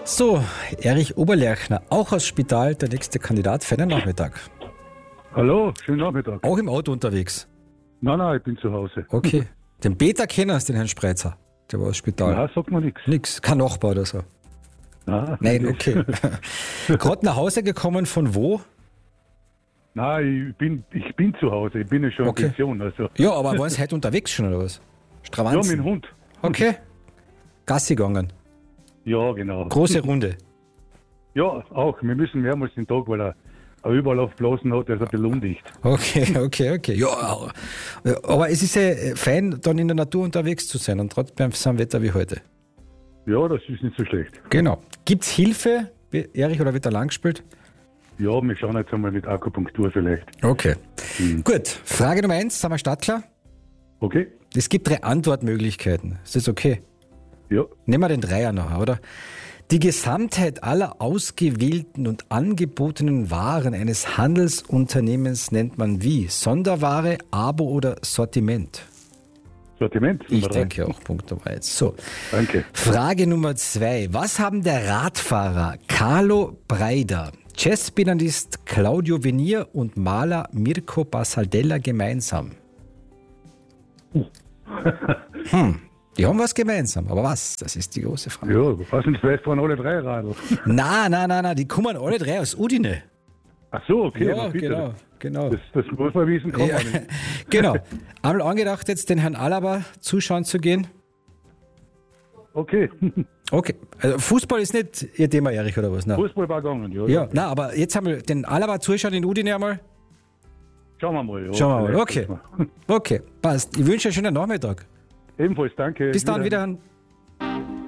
So, Erich Oberlerchner, auch aus Spital, der nächste Kandidat für den Nachmittag. Hallo, schönen Nachmittag. Auch im Auto unterwegs. Nein, ich bin zu Hause. Okay. Den Peter kennst du, den Herrn Spreitzer. Der war aus Spital. Nein, sagt mir nichts. Nix, kein Nachbar oder so. Nein, okay. Gerade nach Hause gekommen von wo? Nein, ich bin zu Hause. Ich bin ja schon in Pension. Also. Ja, aber waren Sie heute unterwegs schon oder was? Ja, Stravanzen? mit dem Hund. Okay. Gassi gegangen. Ja, genau. Große Runde. Ja, auch. Wir müssen mehrmals den Tag, weil er überall aufblasen hat, der ist ein bisschen undicht. Okay. Ja, aber es ist ja fein, dann in der Natur unterwegs zu sein und trotzdem beim so einem Wetter wie heute. Ja, das ist nicht so schlecht. Genau. Gibt es Hilfe, Erich, oder wird da lang gespielt? Ja, wir schauen jetzt einmal mit Akupunktur vielleicht. Okay. Gut, Frage Nummer 1, sind wir startklar? Okay? Es gibt 3 Antwortmöglichkeiten. Ist das okay? Ja. Nehmen wir den Dreier noch, oder? Die Gesamtheit aller ausgewählten und angebotenen Waren eines Handelsunternehmens nennt man wie? Sonderware, Abo oder Sortiment? Sortiment? Ich denke auch, Punkt Nummer 1. So. Danke. Frage Nummer 2. Was haben der Radfahrer Carlo Breida, Jazzpianist Claudio Venier und Maler Mirko Basaldella gemeinsam? Die haben was gemeinsam, aber was? Das ist die große Frage. Ja, was sind vielleicht von alle 3 Radl? Nein, die kommen alle 3 aus Udine. Ach so, okay. Ja, na bitte. genau. Das muss man wissen, kann man nicht. Genau. Einmal angedacht, jetzt den Herrn Alaba zuschauen zu gehen. Okay. Okay. Also Fußball ist nicht Ihr Thema, Erich, oder was? Nein. Fußball war gegangen, ja. Ja, nein, aber jetzt haben wir den Alaba zuschauen in Udine einmal. Schauen wir mal. Ja, Schauen wir mal. Okay, passt. Ich wünsche einen schönen Nachmittag. Ebenfalls, danke. Bis dann, wieder.